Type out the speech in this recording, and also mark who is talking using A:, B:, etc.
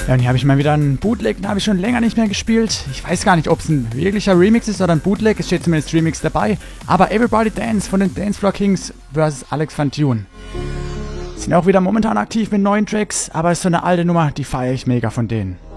A: Ja, und hier habe ich mal wieder einen Bootleg, den habe ich schon länger nicht mehr gespielt. Ich weiß gar nicht, ob es ein wirklicher Remix ist oder ein Bootleg. Es steht zumindest Remix dabei. Aber Everybody Dance von den Dancefloor Kings vs. Alex Van Tune. Sind auch wieder momentan aktiv mit neuen Tracks, aber ist so eine alte Nummer, die feiere ich mega von denen.